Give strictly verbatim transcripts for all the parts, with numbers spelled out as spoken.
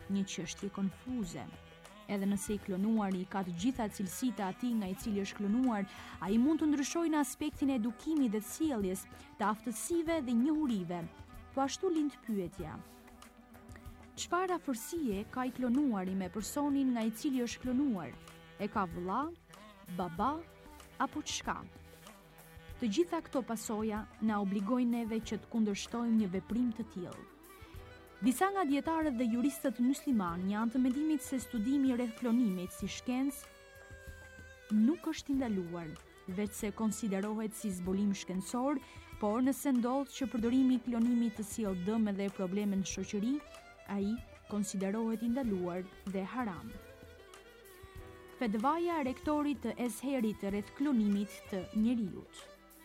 një çështje konfuze. Edhe nëse i klonuari ka të gjitha cilësitë e atij nga i cili është klonuar, ai mund të ndryshojë në aspektin e edukimit dhe sjelljes, të aftësive dhe njohurive. Po ashtu lind pyetja: çfarë afërsie ka i klonuari me personin nga i cili është klonuar? E ka vëlla, baba apo çka? Të gjitha këto pasoja na obligojnë neve që të kundërshtojmë një veprim të tillë. Disa nga dietarët dhe juristët musliman janë të mendimit se studimi rreth klonimit si shkencë nuk është i ndaluar, veç se konsiderohet si zbulim shkencor, por nëse ndodh që përdorimi i klonimit të sjellë dëm edhe probleme në shoqëri, ai konsiderohet i ndaluar dhe haram. Fetvaja e rektorit të Ezherit rreth klonimit të njerëzit.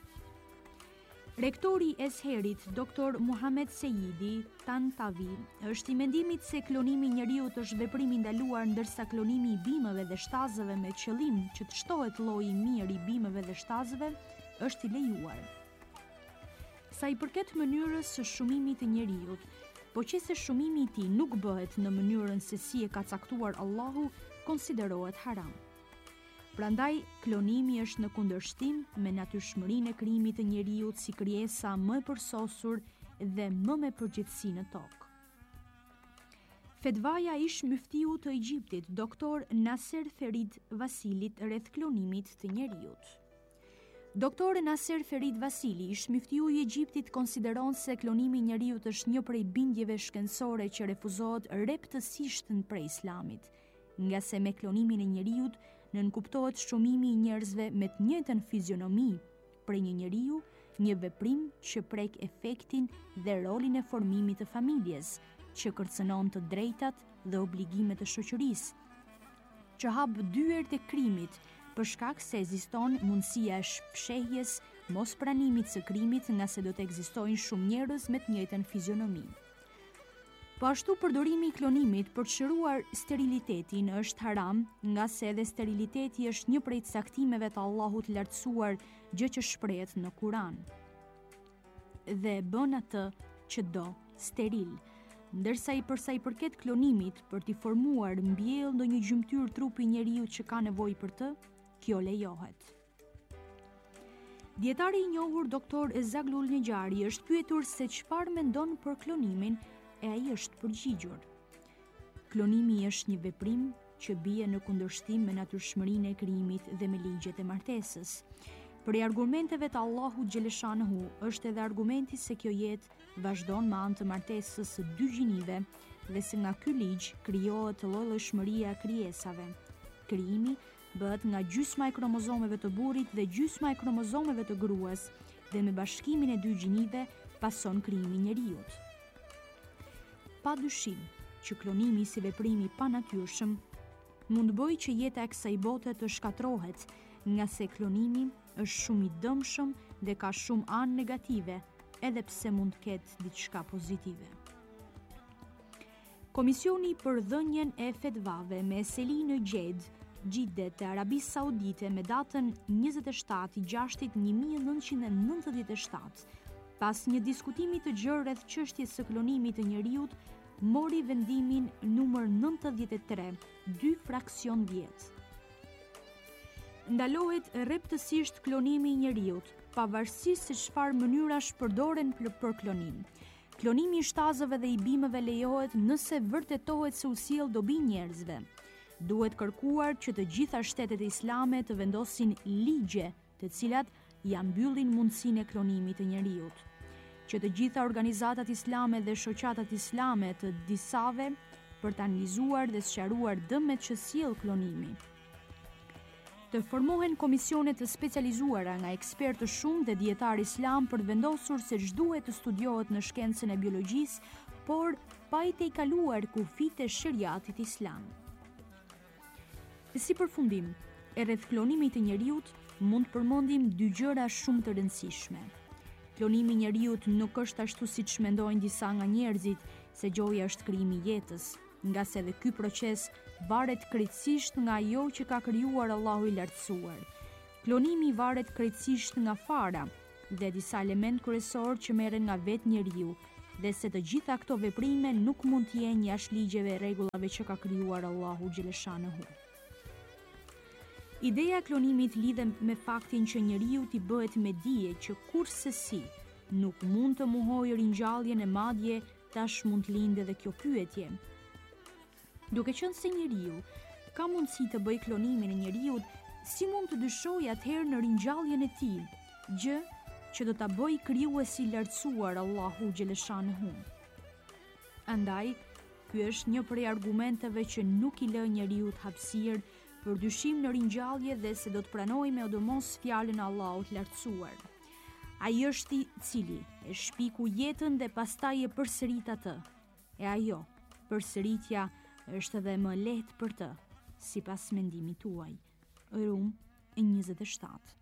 Rektori i Ezherit, doktor Muhamet Sejidi Tantavi, është i mendimit se klonimi i njeriut është veprim i ndaluar, ndërsa klonimi i bimëve dhe shtazëve me qëllim që të shtohet lloji i mirë i bimëve dhe shtazëve është i lejuar. Sa i përket mënyrës së shumimit të njeriut, po qëse shumimi i tij nuk bëhet në mënyrën se si e ka caktuar Allahu, konsiderohet haram. Prandaj, klonimi është në kundërshtim me natyrshmërinë e krijimit të njeriut si krijesa më e përsosur dhe më me përgjegjësi në tokë. Fetvaja ish muftiu të Egjiptit, doktor Nasser Ferid Vasilit rreth klonimit të njeriut. Doktor Nasser Ferid Vasili, ish muftiu i Egjiptit, konsideron se klonimi i njeriut është një prej bindjeve shkencore që refuzohet rreptësisht prej Islamit, nga se me klonimin e njeriut nënkuptohet shumimi i njerëzve me të njëjtën fizionomi prej një njeriu, një veprim që prek efektin dhe rolin e formimit të familjes, që kërcënon të drejtat dhe obligimet e shoqërisë, që hap dyert e krimit për shkak se ekziston mundësia e fshehjes mos pranimit së krimit, nga se do të ekzistojnë shumë njerëz me të njëjtën fizionomi. Po ashtu përdorimi i klonimit për të shëruar sterilitetin është haram, nga se edhe steriliteti është një prej caktimeve të Allahut lartësuar, gjë që shprehet në Kur'an. Dhe bën atë që do steril, ndërsa i përsa i përket klonimit për t'i formuar mbjellë ndonjë gjymtyr trupi njeriu që ka nevojë për të, kjo lejohet. Dietari i njohur doktor Ezaglul Nejari është pyetur se çfarë mendon për klonimin, e ai është përgjigjur: klonimi është një veprim që bie në kundërshtim me natyrshmërinë e krijimit dhe me ligjet e martesës. Prej argumenteve të Allahut xhaleshanehu është edhe argumenti se kjo jetë vazhdon me anë të martesës së dy gjinive dhe se nga ky ligj krijohet llojshmëria e krijesave. Krijimi bëhet nga gjysma e kromozomeve të burrit dhe gjysma e kromozomeve të gruas, dhe me bashkimin e dy gjinive pason krijimi i njeriut. Pa dyshim që klonimi si veprimi pa natyrshëm mund bëjë që jeta e kësaj bote të shkatrohet, nga se klonimi është shumë i dëmshëm dhe ka shumë anë negative, edhe pse mund të ketë diçka pozitive. Komisioni për dhënien e fetvave me Selin Gjed, Gjide të Arabisë Saudite me datën njëzet e shtatë i gjashtit një mijë e nëntëqind e nëntëdhjetë e shtatë, pas një diskutimi të gjerë rreth çështjes së klonimit të njeriut, mori vendimin numër nëntëdhjetë e tre, dy fraksion dhjetë. Ndalohet rreptësisht klonimi i njeriut, pavarësisht se çfarë mënyrash përdoren për klonim. Klonimi i shtazëve dhe i bimëve lejohet nëse vërtetohet se u sjell dobi njerëzve. Duhet kërkuar që të gjitha shtetet islame të vendosin ligje të cilat ja mbyllin mundësinë e klonimit të njeriut. Që të gjitha organizatat islame dhe shoqatat islame të disave për të analizuar dhe sqaruar dëmet që sjell klonimi. Të formohen komisione të specializuara nga ekspertë shumë dhe dietar islam për të vendosur se ç'duhet të studiohet në shkencën e biologjisë, por pa i tejkaluar kufijtë e sheriatit islam. Si përfundim, e rreth klonimit të njeriut mund të përmendim dy gjëra shumë të rëndësishme. Klonimi i njeriut nuk është ashtu siç mendojnë disa nga njerëzit, se gjoja është krijimi i jetës, nga se edhe ky proces varet krejtësisht nga ajo që ka krijuar Allahu i lartësuar. Klonimi varet krejtësisht nga fara dhe disa element kryesor që merren nga vetë njeriu, dhe se të gjitha këto veprime nuk mund të jenë jashtë ligjeve e rregullave që ka krijuar Allahu xhaleshanehu. Ideja e klonimit lidhet me faktin që njeriu t'i bëhet me dije që kurrësisi nuk mund të muhojë ringjalljen e madje, tash mund të lindë edhe kjo pyetje. Duke qenë se njeriu ka mundësi të bëjë klonimin e njeriut, si mund të dyshojë atëherë në ringjalljen e tij, gjë që do ta bëjë krijuesi i lartësuar Allahu xhaleshanehu. Andaj, ky është një prej argumenteve që nuk i lë njeriut hapësirë për dyshim në ringjallje dhe se do të pranojë me odomos fjalën e Allahut lartësuar. Ai është i cili e shpiku jetën dhe pastaj e përsërit atë. E ajo, përsëritja është edhe më lehtë për të, sipas mendimit tuaj. Rum njëzet e shtatë.